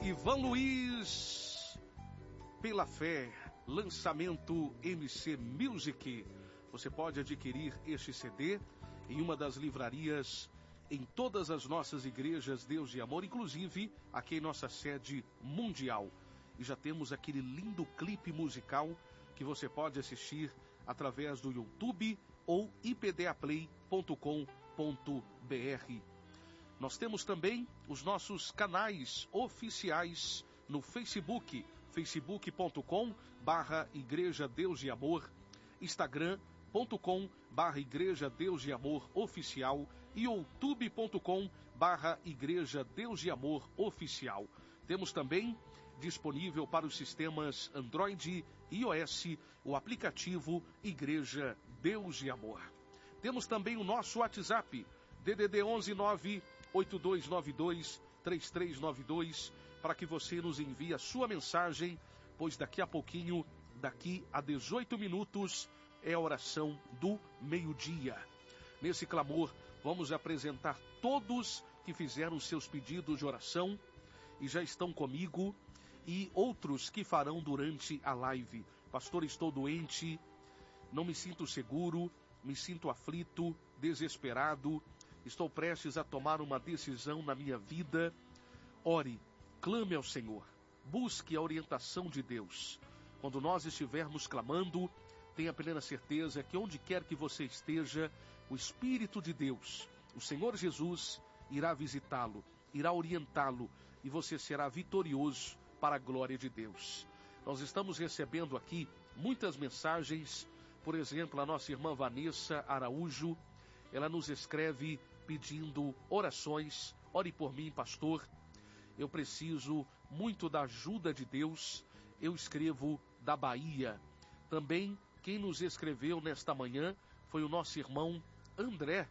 Ivan Luiz, Pela Fé, lançamento MC Music. Você pode adquirir este CD em uma das livrarias em todas as nossas igrejas Deus de Amor, inclusive aqui em nossa sede mundial. E já temos aquele lindo clipe musical que você pode assistir através do YouTube ou ipdaplay.com.br. Nós temos também os nossos canais oficiais no Facebook, facebook.com/Igreja Deus de Amor, Instagram.com/Igreja Deus de Amor Oficial e youtube.com/Igreja Deus de Amor Oficial. Temos também disponível para os sistemas Android e iOS o aplicativo Igreja Deus de Amor. Temos também o nosso WhatsApp, DDD 11 982923392, para que você nos envie a sua mensagem, pois daqui a pouquinho, daqui a 18 minutos, é a oração do meio-dia. Nesse clamor, vamos apresentar todos que fizeram seus pedidos de oração e já estão comigo, e outros que farão durante a live. Pastor, estou doente, não me sinto seguro, me sinto aflito, desesperado, estou prestes a tomar uma decisão na minha vida. Ore, clame ao Senhor, busque a orientação de Deus. Quando nós estivermos clamando, tenha plena certeza que onde quer que você esteja, o Espírito de Deus, o Senhor Jesus, irá visitá-lo, irá orientá-lo, e você será vitorioso para a glória de Deus. Nós estamos recebendo aqui muitas mensagens. Por exemplo, a nossa irmã Vanessa Araújo, ela nos escreve pedindo orações. Ore por mim, pastor, eu preciso muito da ajuda de Deus. Eu escrevo da Bahia. Também quem nos escreveu nesta manhã foi o nosso irmão André.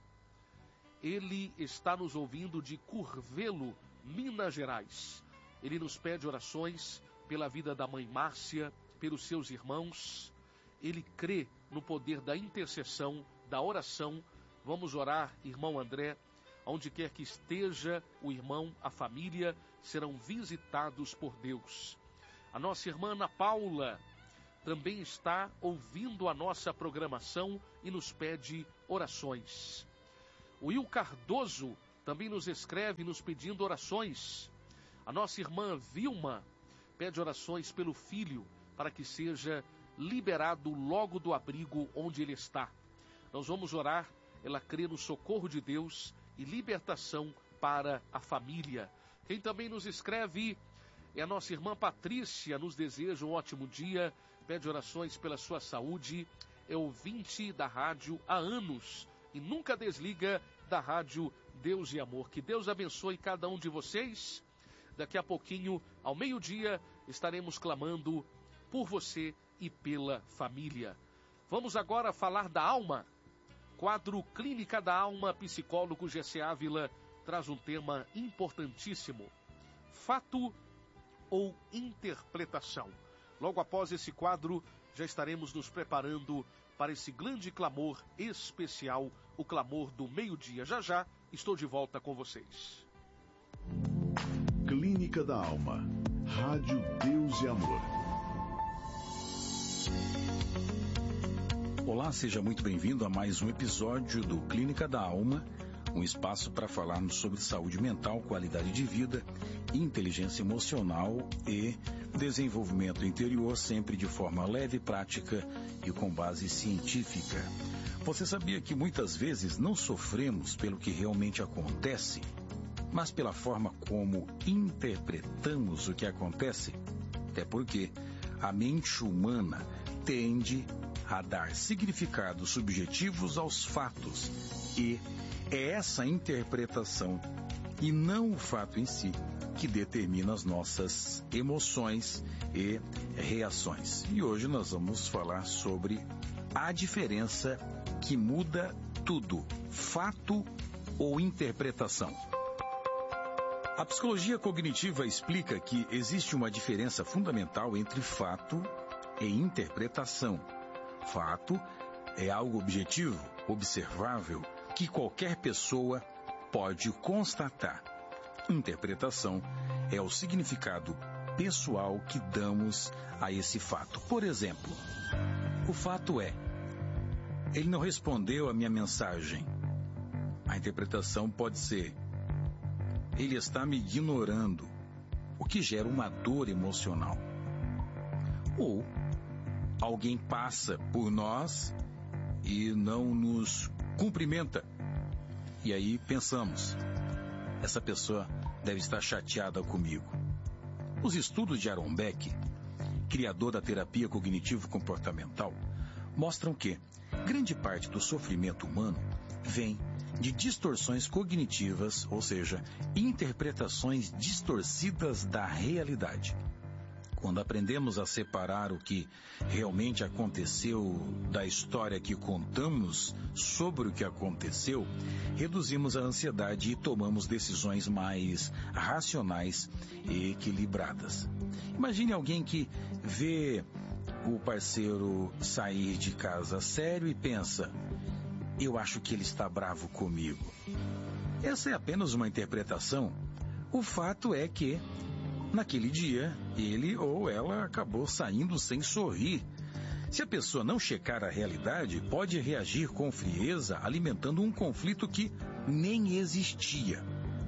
Ele está nos ouvindo de Curvelo, Minas Gerais. Ele nos pede orações pela vida da mãe Márcia, pelos seus irmãos. Ele crê no poder da intercessão, da oração. Vamos orar, irmão André. Onde quer que esteja o irmão, a família, serão visitados por Deus. A nossa irmã Ana Paula também está ouvindo a nossa programação e nos pede orações. O Will Cardoso também nos escreve nos pedindo orações. A nossa irmã Vilma pede orações pelo filho, para que seja liberado logo do abrigo onde ele está. Nós vamos orar, ela crê no socorro de Deus e libertação para a família. Quem também nos escreve é a nossa irmã Patrícia, nos deseja um ótimo dia, pede orações pela sua saúde, é ouvinte da rádio há anos e nunca desliga da rádio Deus de Amor. Que Deus abençoe cada um de vocês. Daqui a pouquinho, ao meio-dia, estaremos clamando por você e pela família. Vamos agora falar da alma. Quadro Clínica da Alma, psicólogo Gessé Ávila traz um tema importantíssimo: fato ou interpretação. Logo após esse quadro, já estaremos nos preparando para esse grande clamor especial, o clamor do meio-dia. Já já estou de volta com vocês. Clínica da Alma, Rádio Deus e Amor. Olá, seja muito bem-vindo a mais um episódio do Clínica da Alma, um espaço para falarmos sobre saúde mental, qualidade de vida, inteligência emocional e desenvolvimento interior, sempre de forma leve, prática e com base científica. Você sabia que muitas vezes não sofremos pelo que realmente acontece, mas pela forma como interpretamos o que acontece? Até porque a mente humana tende a dar significados subjetivos aos fatos, e é essa interpretação e não o fato em si que determina as nossas emoções e reações. E hoje nós vamos falar sobre a diferença que muda tudo: fato ou interpretação. A psicologia cognitiva explica que existe uma diferença fundamental entre fato e interpretação. Fato é algo objetivo, observável, que qualquer pessoa pode constatar. Interpretação é o significado pessoal que damos a esse fato. Por exemplo, o fato é: ele não respondeu a minha mensagem. A interpretação pode ser: ele está me ignorando, o que gera uma dor emocional. Ou alguém passa por nós e não nos cumprimenta. E aí pensamos: essa pessoa deve estar chateada comigo. Os estudos de Aaron Beck, criador da terapia cognitivo-comportamental, mostram que grande parte do sofrimento humano vem de distorções cognitivas, ou seja, interpretações distorcidas da realidade. Quando aprendemos a separar o que realmente aconteceu da história que contamos sobre o que aconteceu, reduzimos a ansiedade e tomamos decisões mais racionais e equilibradas. Imagine alguém que vê o parceiro sair de casa sério e pensa: eu acho que ele está bravo comigo. Essa é apenas uma interpretação. O fato é que, naquele dia, ele ou ela acabou saindo sem sorrir. Se a pessoa não checar a realidade, pode reagir com frieza, alimentando um conflito que nem existia.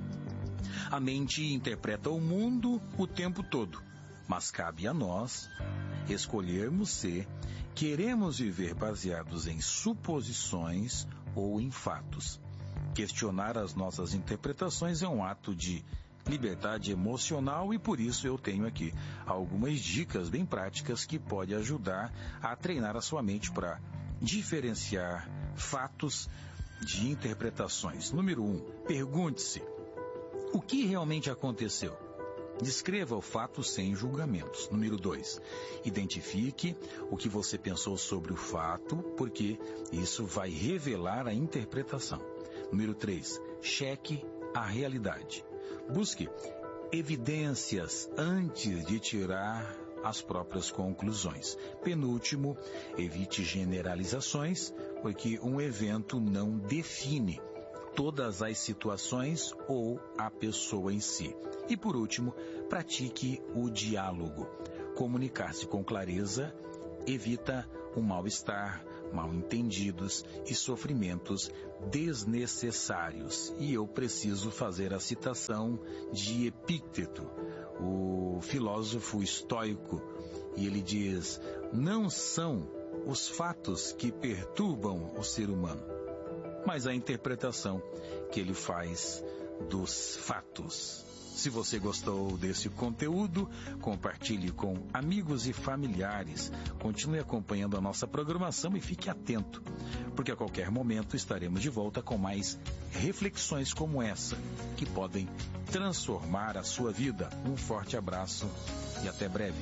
A mente interpreta o mundo o tempo todo, mas cabe a nós escolhermos se queremos viver baseados em suposições ou em fatos. Questionar as nossas interpretações é um ato de liberdade emocional e por isso eu tenho aqui algumas dicas bem práticas que podem ajudar a treinar a sua mente para diferenciar fatos de interpretações. Número 1, pergunte-se: o que realmente aconteceu? Descreva o fato sem julgamentos. Número 2, identifique o que você pensou sobre o fato, porque isso vai revelar a interpretação. Número 3, cheque a realidade. Busque evidências antes de tirar as próprias conclusões. Penúltimo, evite generalizações, porque um evento não define todas as situações ou a pessoa em si. E por último, pratique o diálogo. Comunicar-se com clareza evita o mal-estar, mal-entendidos e sofrimentos desnecessários. E eu preciso fazer a citação de Epícteto, o filósofo estoico, e ele diz: não são os fatos que perturbam o ser humano, mas a interpretação que ele faz dos fatos. Se você gostou desse conteúdo, compartilhe com amigos e familiares. Continue acompanhando a nossa programação e fique atento, porque a qualquer momento estaremos de volta com mais reflexões como essa, que podem transformar a sua vida. Um forte abraço e até breve.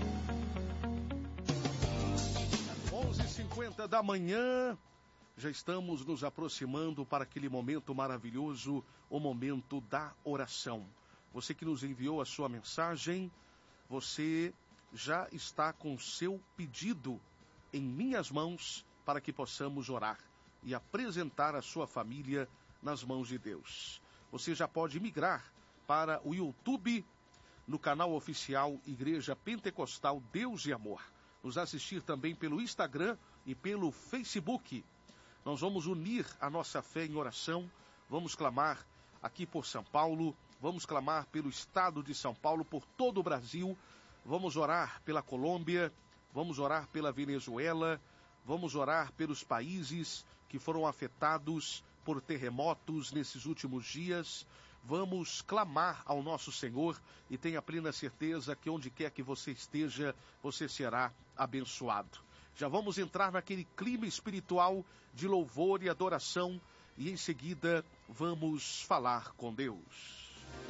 11h50 da manhã. Já estamos nos aproximando para aquele momento maravilhoso, o momento da oração. Você que nos enviou a sua mensagem, você já está com seu pedido em minhas mãos para que possamos orar e apresentar a sua família nas mãos de Deus. Você já pode migrar para o YouTube, no canal oficial Igreja Pentecostal Deus e Amor. Nos assistir também pelo Instagram e pelo Facebook. Nós vamos unir a nossa fé em oração, vamos clamar aqui por São Paulo, vamos clamar pelo estado de São Paulo, por todo o Brasil, vamos orar pela Colômbia, vamos orar pela Venezuela, vamos orar pelos países que foram afetados por terremotos nesses últimos dias, vamos clamar ao nosso Senhor e tenha plena certeza que onde quer que você esteja, você será abençoado. Já vamos entrar naquele clima espiritual de louvor e adoração e em seguida vamos falar com Deus.